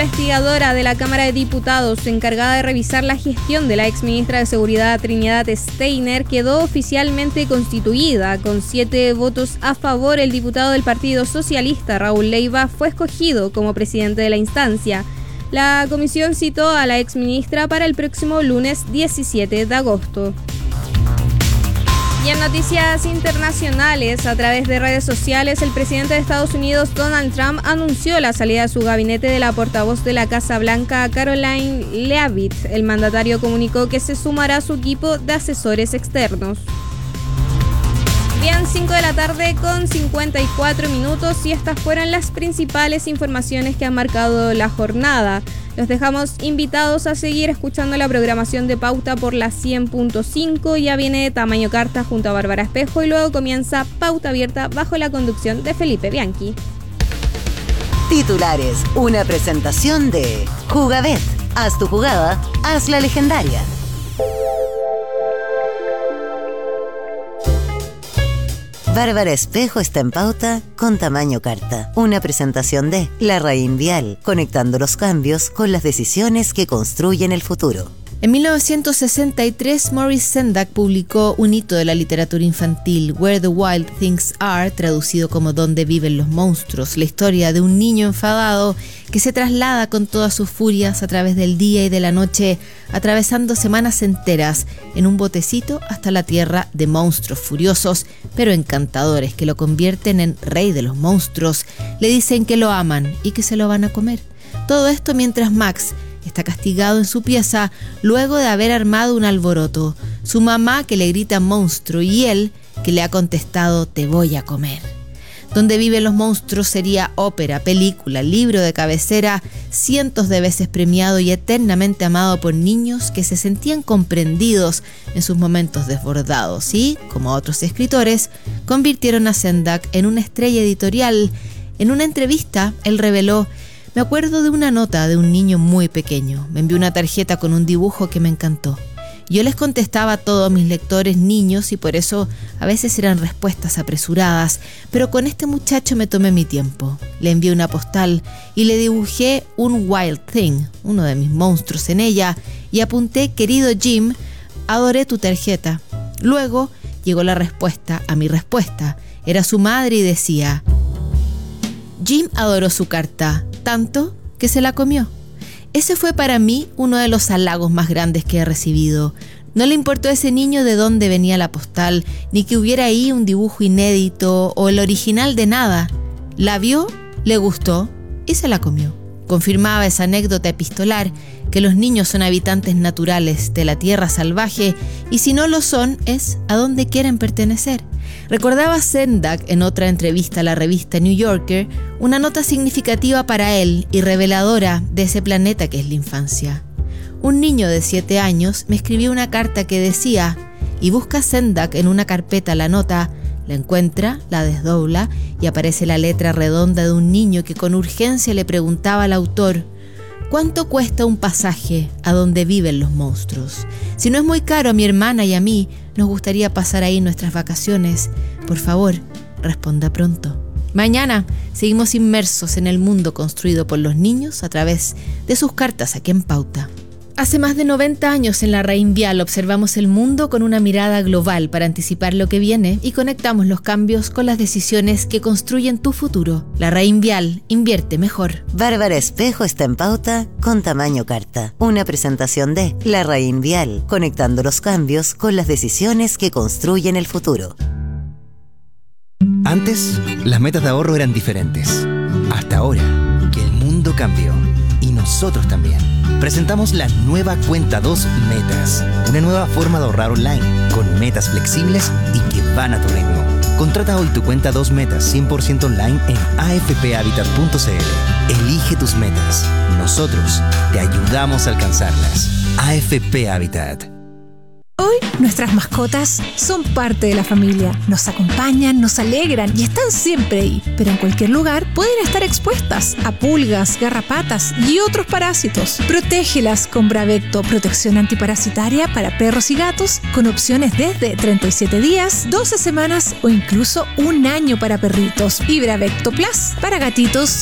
investigadora de la Cámara de Diputados, encargada de revisar la gestión de la exministra de Seguridad Trinidad Steiner, quedó oficialmente constituida. Con 7 votos a favor, el diputado del Partido Socialista, Raúl Leiva, fue escogido como presidente de la instancia. La comisión citó a la exministra para el próximo lunes 17 de agosto. Y en noticias internacionales, a través de redes sociales, el presidente de Estados Unidos, Donald Trump, anunció la salida de su gabinete de la portavoz de la Casa Blanca, Caroline Leavitt. El mandatario comunicó que se sumará a su equipo de asesores externos. Bien, 5 de la tarde con 54 minutos y estas fueron las principales informaciones que han marcado la jornada. Los dejamos invitados a seguir escuchando la programación de Pauta por la 100.5. Ya viene Tamaño Carta junto a Bárbara Espejo y luego comienza Pauta Abierta bajo la conducción de Felipe Bianchi. Titulares, una presentación de Jugabet. Haz tu jugada, haz la legendaria. Bárbara Espejo está en Pauta con Tamaño Carta. Una presentación de La Raín Vial, conectando los cambios con las decisiones que construyen el futuro. En 1963, Maurice Sendak publicó un hito de la literatura infantil, Where the Wild Things Are, traducido como Donde viven los monstruos, la historia de un niño enfadado que se traslada con todas sus furias a través del día y de la noche, atravesando semanas enteras en un botecito hasta la tierra de monstruos furiosos, pero encantadores, que lo convierten en rey de los monstruos, le dicen que lo aman y que se lo van a comer. Todo esto mientras Max está castigado en su pieza luego de haber armado un alboroto. Su mamá que le grita monstruo y él que le ha contestado te voy a comer. Donde viven los monstruos sería ópera, película, libro de cabecera, cientos de veces premiado y eternamente amado por niños que se sentían comprendidos en sus momentos desbordados y, como otros escritores, convirtieron a Sendak en una estrella editorial. En una entrevista, él reveló: me acuerdo de una nota de un niño muy pequeño. Me envió una tarjeta con un dibujo que me encantó. Yo les contestaba a todos mis lectores niños y por eso a veces eran respuestas apresuradas, pero con este muchacho me tomé mi tiempo. Le envié una postal y le dibujé un Wild Thing, uno de mis monstruos, en ella y apunté: querido Jim, adoré tu tarjeta. Luego llegó la respuesta a mi respuesta. Era su madre y decía: Jim adoró su carta, tanto que se la comió. Ese fue para mí uno de los halagos más grandes que he recibido. No le importó a ese niño de dónde venía la postal, ni que hubiera ahí un dibujo inédito o el original de nada. La vio, le gustó y se la comió. Confirmaba esa anécdota epistolar que los niños son habitantes naturales de la tierra salvaje y si no lo son es a donde quieren pertenecer. Recordaba Sendak en otra entrevista a la revista New Yorker una nota significativa para él y reveladora de ese planeta que es la infancia. Un niño de 7 años me escribió una carta que decía, y busca Sendak en una carpeta la nota, la encuentra, la desdobla y aparece la letra redonda de un niño que con urgencia le preguntaba al autor: ¿cuánto cuesta un pasaje a donde viven los monstruos? Si no es muy caro, a mi hermana y a mí nos gustaría pasar ahí nuestras vacaciones. Por favor, responda pronto. Mañana seguimos inmersos en el mundo construido por los niños a través de sus cartas aquí en Pauta. Hace más de 90 años en La Raín Vial observamos el mundo con una mirada global para anticipar lo que viene y conectamos los cambios con las decisiones que construyen tu futuro. La Raín Vial, invierte mejor. Bárbara Espejo está en Pauta con Tamaño Carta. Una presentación de La Raín Vial, conectando los cambios con las decisiones que construyen el futuro. Antes, las metas de ahorro eran diferentes. Hasta ahora, que el mundo cambió. Y nosotros también. Presentamos la nueva Cuenta 2 Metas. Una nueva forma de ahorrar online, con metas flexibles y que van a tu ritmo. Contrata hoy tu Cuenta 2 Metas 100% online en afphabitat.cl. Elige tus metas. Nosotros te ayudamos a alcanzarlas. AFP Habitat. Hoy nuestras mascotas son parte de la familia, nos acompañan, nos alegran y están siempre ahí, pero en cualquier lugar pueden estar expuestas a pulgas, garrapatas y otros parásitos. Protégelas con Bravecto, protección antiparasitaria para perros y gatos, con opciones desde 37 días, 12 semanas o incluso un año para perritos, y Bravecto Plus para gatitos